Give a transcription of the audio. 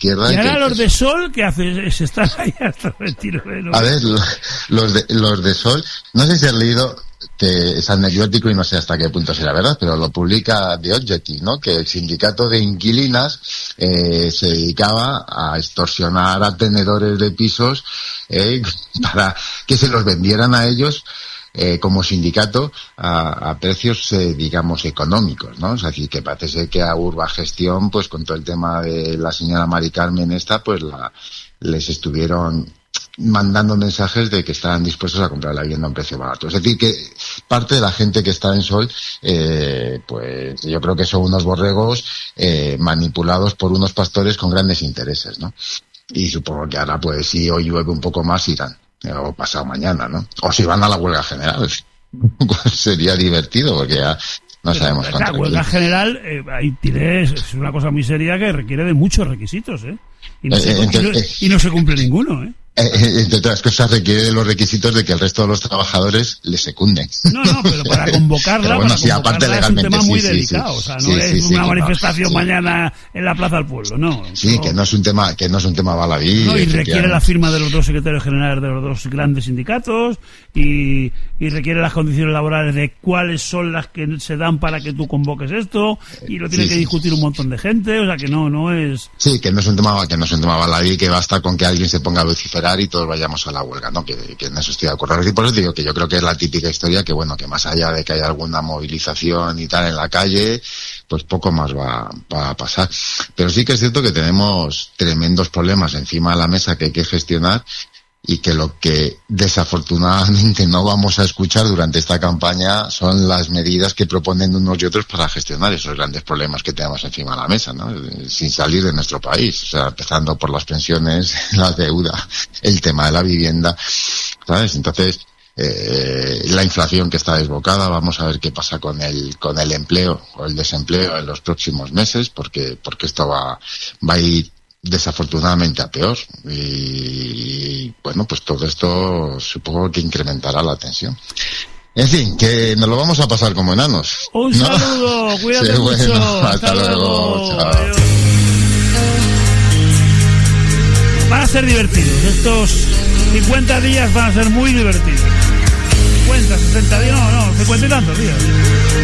izquierda. Y ahora los de Sol, ¿qué hacen? Se están ahí hasta el retiro. A ver, los de Sol, no sé si has leído, que es anecdótico y no sé hasta qué punto será verdad, pero lo publica The Objective, ¿no? Que el sindicato de inquilinas se dedicaba a extorsionar a tenedores de pisos para que se los vendieran a ellos como sindicato a precios, digamos, económicos, ¿no? O sea, que parece ser que a Urbagestión, pues con todo el tema de la señora Mari Carmen pues les estuvieron mandando mensajes de que estaban dispuestos a comprar la vivienda a un precio barato. Es decir, que parte de la gente que está en Sol, pues yo creo que son unos borregos manipulados por unos pastores con grandes intereses, ¿no? Y supongo que ahora, pues si hoy llueve un poco más, irán. O pasado mañana, ¿no? O si van a la huelga general. Sería divertido, porque ya no sabemos cuánto. La huelga general, ahí tienes, es una cosa muy seria que requiere de muchos requisitos, y no se cumple ninguno, Entre otras cosas, requiere de los requisitos de que el resto de los trabajadores le secunden. No, pero para convocarla, pero bueno, sí, aparte legalmente, es un tema muy delicado. O sea, no es una manifestación mañana en la Plaza del Pueblo, ¿no? Sí, que no es un tema baladí. No, y requiere la firma de los dos secretarios generales de los dos grandes sindicatos y requiere las condiciones laborales de cuáles son las que se dan para que tú convoques esto, y lo tiene que discutir un montón de gente, o sea, que no es... Sí, que no es un tema baladí, que basta con que alguien se ponga a vociferar y todos vayamos a la huelga, ¿no? Que en eso estoy de acuerdo. Y por eso digo que yo creo que es la típica historia que, bueno, que más allá de que haya alguna movilización y tal en la calle, pues poco más va a pasar. Pero sí que es cierto que tenemos tremendos problemas encima de la mesa que hay que gestionar, y que lo que desafortunadamente no vamos a escuchar durante esta campaña son las medidas que proponen unos y otros para gestionar esos grandes problemas que tenemos encima de la mesa, ¿no? Sin salir de nuestro país, o sea, empezando por las pensiones, la deuda, el tema de la vivienda, ¿sabes? Entonces, la inflación que está desbocada, vamos a ver qué pasa con el empleo o el desempleo en los próximos meses, porque esto va a ir desafortunadamente a peor, y bueno, pues todo esto supongo que incrementará la tensión. En fin, que nos lo vamos a pasar como enanos. Un saludo, cuídate mucho. Bueno, hasta luego. Chao. Van a ser divertidos, estos 50 días van a ser muy divertidos. 50, 60 días, no, 50 y tantos días.